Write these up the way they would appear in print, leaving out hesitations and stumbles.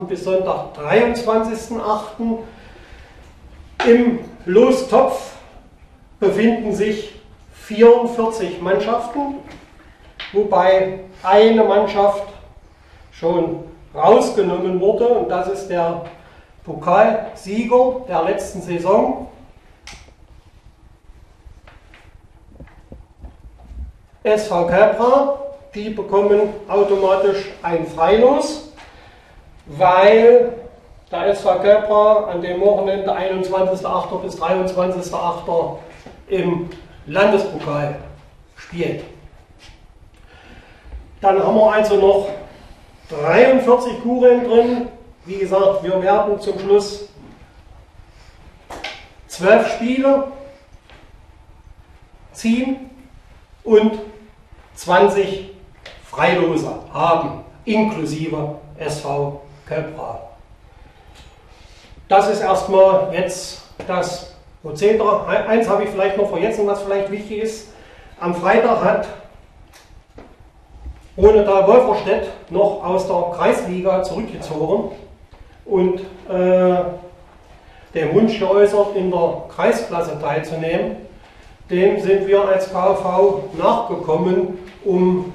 bis Sonntag, 23.08. Im Lostopf befinden sich 44 Mannschaften, wobei eine Mannschaft schon rausgenommen wurde, und das ist der Pokalsieger der letzten Saison. SV Kelbra, die bekommen automatisch ein Freilos, weil der SV Kelbra an dem Wochenende 21.08. bis 23.08. im Landespokal spielt. Dann haben wir also noch 43 Kugeln drin. Wie gesagt, wir werden zum Schluss 12 Spiele ziehen und 20 Freilose haben, inklusive SV Kelbra. Das ist erstmal jetzt das Prozedere. Eins habe ich vielleicht noch vergessen, was vielleicht wichtig ist. Am Freitag hat Rhonedal Wolferstedt noch aus der Kreisliga zurückgezogen und den Wunsch geäußert, in der Kreisklasse teilzunehmen. Dem sind wir als KV nachgekommen, um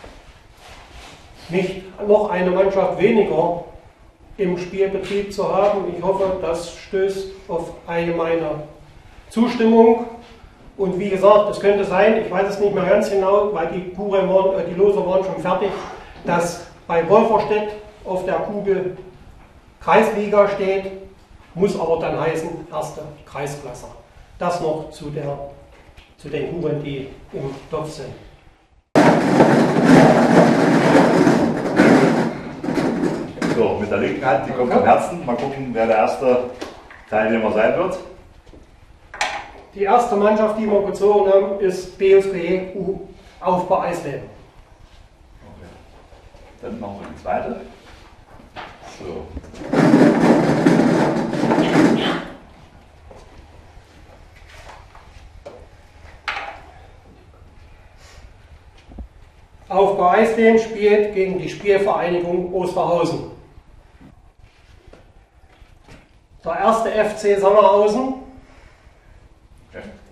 nicht noch eine Mannschaft weniger im Spielbetrieb zu haben. Ich hoffe, das stößt auf allgemeine Zustimmung. Und wie gesagt, es könnte sein, ich weiß es nicht mehr ganz genau, weil die Lose waren schon fertig, dass bei Wolferstedt auf der Kugel Kreisliga steht, muss aber dann heißen erste Kreisklasse. Das noch zu den Kugeln, die im Topf sind. So, mit der linken Hand, die kommt vom Herzen. Mal gucken, wer der erste Teilnehmer sein wird. Die erste Mannschaft, die wir gezogen haben, ist BSG Aufbau Eisleben. Okay. Dann machen wir die zweite. So. Aufbau Eisleben spielt gegen die Spielvereinigung Osterhausen. Der erste FC Sangerhausen. Okay.